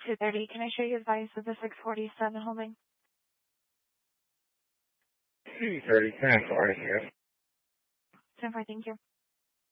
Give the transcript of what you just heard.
2:30. Can I show you advice of the 647 holding? 2:30, 10-4, yes. 10-4, thank you.